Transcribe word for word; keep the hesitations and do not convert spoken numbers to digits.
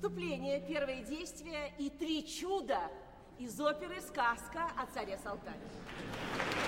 Вступление, первое действие и три чуда из оперы «Сказка о царе Салтане».